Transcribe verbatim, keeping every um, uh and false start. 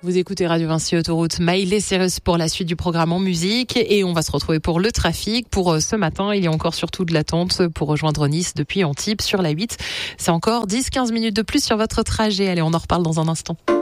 Vous écoutez Radio Vinci Autoroute, Miley Cyrus pour la suite du programme en musique et on va se retrouver pour le trafic. Pour ce matin, il y a encore surtout de l'attente pour rejoindre Nice depuis Antibes sur la huit. C'est encore dix à quinze minutes de plus sur votre trajet. Allez, on en reparle dans un instant.